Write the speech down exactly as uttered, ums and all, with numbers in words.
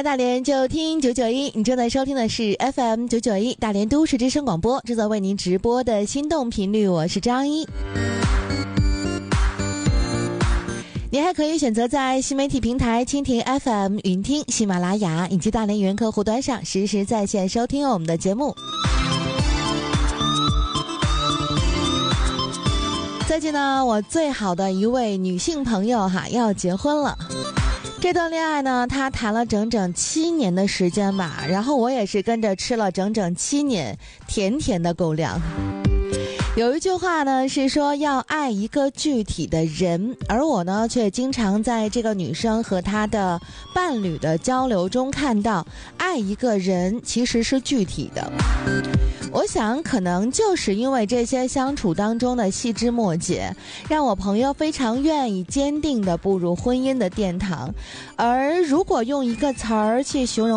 来大连就听九九一，你正在收听的是 F M 九九一大连都市之声广播，制作为您直播的心动频率，我是张一。你还可以选择在新媒体平台蜻蜓 F M、云听、喜马拉雅以及大连语音客户端上实时在线收听我们的节目。最近呢，我最好的一位女性朋友哈要结婚了。这段恋爱呢，她谈了整整七年的时间吧，然后我也是跟着吃了整整七年甜甜的狗粮。有一句话呢是说要爱一个具体的人，而我呢却经常在这个女生和她的伴侣的交流中看到，爱一个人其实是具体的。我想可能就是因为这些相处当中的细枝末节，让我朋友非常愿意坚定地步入婚姻的殿堂。而如果用一个词儿去形容